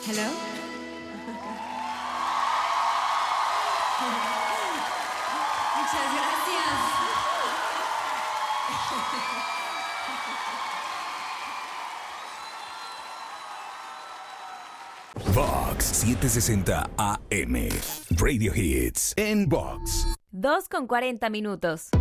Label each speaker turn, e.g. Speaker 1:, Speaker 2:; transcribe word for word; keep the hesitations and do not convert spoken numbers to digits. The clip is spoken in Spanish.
Speaker 1: Hello. Muchas gracias.
Speaker 2: Vox setecientos sesenta A M. Radio Hits en Vox.
Speaker 3: dos con cuarenta minutos.